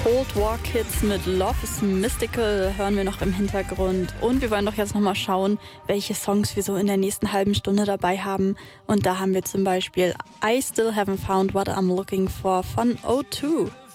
Cold War Kids mit Love is Mystical hören wir noch im Hintergrund. Und wir wollen doch jetzt nochmal schauen, welche Songs wir so in der nächsten halben Stunde dabei haben. Und da haben wir zum Beispiel I Still Haven't Found What I'm Looking For von O2.